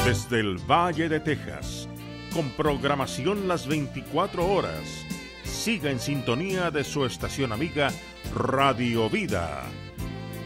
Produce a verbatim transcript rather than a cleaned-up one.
Desde el Valle de Texas, con programación las veinticuatro horas. Siga en sintonía de su estación amiga Radio Vida.